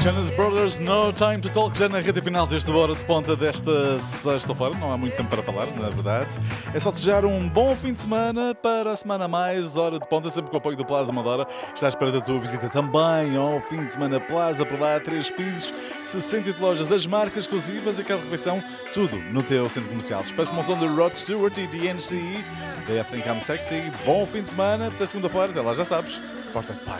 Jonas Brothers, No Time to Talk, já na reta final deste Hora de Ponta desta sexta-feira. Não há muito tempo para falar, na verdade. É só desejar um bom fim de semana para a semana a mais. Hora de Ponta, sempre com o apoio do Plaza Amadora. Está à espera da tua visita também ao fim de semana. Plaza, por lá, 3 pisos, 68 lojas, as marcas exclusivas e aquela refeição, tudo no teu centro comercial. Despeço-me ao som de Rod Stewart e DNCE. They Think I'm Sexy. Bom fim de semana, até segunda-feira. Até lá, já sabes. Porta de pai.